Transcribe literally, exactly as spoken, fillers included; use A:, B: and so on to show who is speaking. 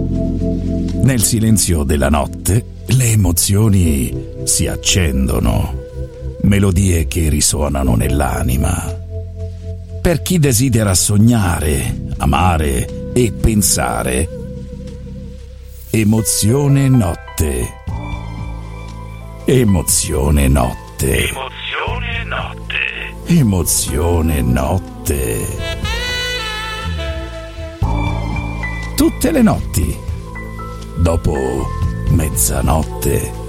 A: Nel silenzio della notte le emozioni si accendono, melodie che risuonano nell'anima. Per chi desidera sognare, amare e pensare, Emozione Notte. Emozione Notte.
B: Emozione Notte.
A: Emozione Notte. Tutte le notti, dopo mezzanotte.